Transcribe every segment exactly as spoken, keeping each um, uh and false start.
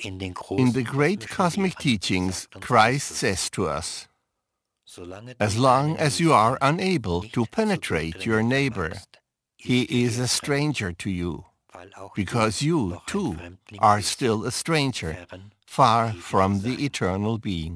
In the great cosmic teachings, Christ says to us, as long as you are unable to penetrate your neighbor, he is a stranger to you, because you, too, are still a stranger, far from the eternal being.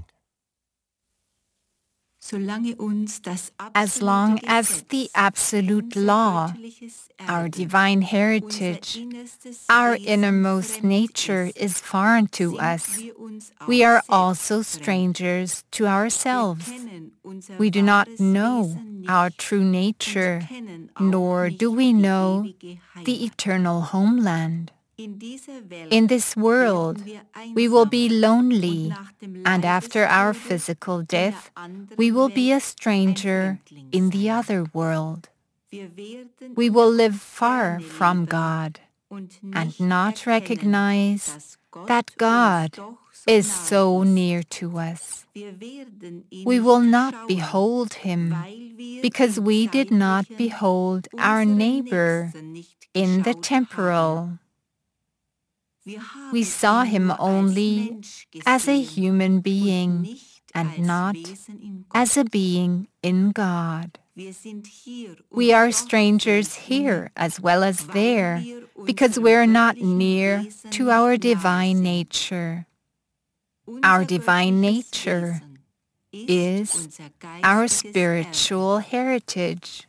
As long as the absolute law, our divine heritage, our innermost nature is foreign to us, we are also strangers to ourselves. We do not know our true nature, nor do we know the eternal homeland. In this world, we will be lonely, and after our physical death, we will be a stranger in the other world. We will live far from God and not recognize that God is so near to us. We will not behold Him because we did not behold our neighbor in the temporal. We saw him only as a human being and not as a being in God. We are strangers here as well as there because we are not near to our divine nature. Our divine nature is our spiritual heritage.